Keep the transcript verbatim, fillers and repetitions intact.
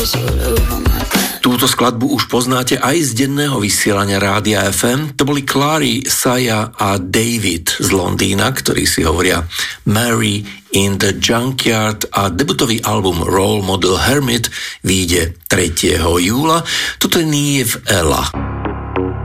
Túto skladbu už poznáte aj z denného vysielania Rádia ef em. To boli Clary, Saya a David z Londýna, ktorí si hovoria Mary in the Junkyard, a debutový album Role Model Hermit vyjde tretieho júla. Toto je Niamh Ella.